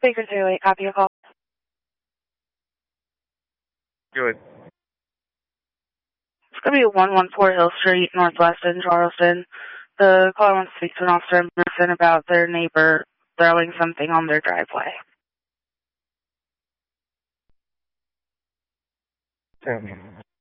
Baker 08, copy your call. Good. It's going to be 114 Hill Street, Northwest in Charleston. The caller wants to speak to an officer in person about their neighbor throwing something on their driveway. Tell me.